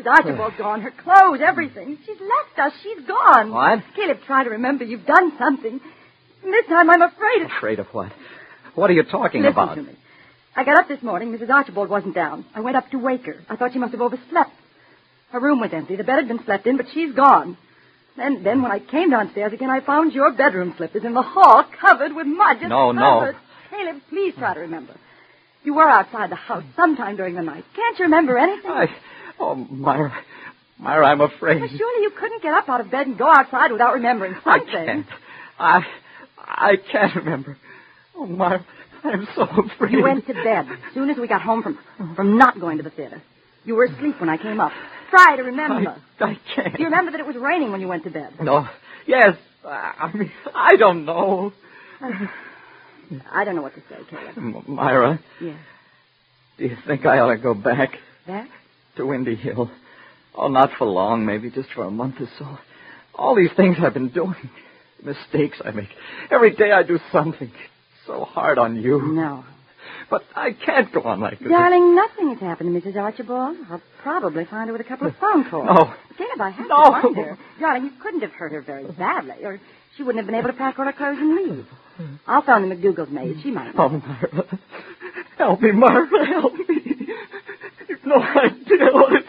Mrs. Archibald's gone. Her clothes, everything. She's left us. She's gone. What? Caleb, try to remember. You've done something. And this time I'm afraid of... Afraid of what? What are you talking about? Listen to me. I got up this morning. Mrs. Archibald wasn't down. I went up to wake her. I thought she must have overslept. Her room was empty. The bed had been slept in, but she's gone. Then when I came downstairs again, I found your bedroom slippers in the hall covered with mud. No. Caleb, please try to remember. You were outside the house sometime during the night. Can't you remember anything? Myra, I'm afraid. Well, surely you couldn't get up out of bed and go outside without remembering something. I can't. I can't remember. Oh, Myra, I'm so afraid. You went to bed as soon as we got home from not going to the theater. You were asleep when I came up. Try to remember. I can't. Do you remember that it was raining when you went to bed? No. Yes. I don't know. I don't know what to say, Caleb. Myra. Yes. Do you think I ought to go back? Back? To Windy Hill. Oh, not for long, maybe just for a month or so. All these things I've been doing. Mistakes I make. Every day I do something. So hard on you. No. But I can't go on like this. Darling, nothing has happened to Mrs. Archibald. I'll probably find her with a couple of phone calls. No. Caleb, I have to find her. Darling, you couldn't have hurt her very badly, or she wouldn't have been able to pack all her clothes and leave. I'll phone the McDougal's maid. She might know. Oh, Myra. Help me, Myra. Help me. You've no idea what it's